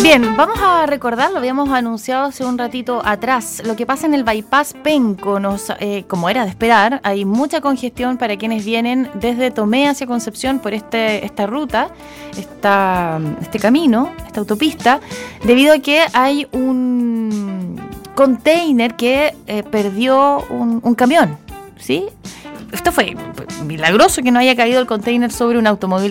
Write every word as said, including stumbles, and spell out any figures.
Bien, vamos a recordar, lo habíamos anunciado hace un ratito atrás, lo que pasa en el Bypass Penco. Nos, eh, como era de esperar, hay mucha congestión para quienes vienen desde Tomé hacia Concepción por este, esta ruta, esta, este camino, esta autopista, debido a que hay un container que eh, perdió un, un camión, ¿sí? Esto fue milagroso que no haya caído el container sobre un automóvil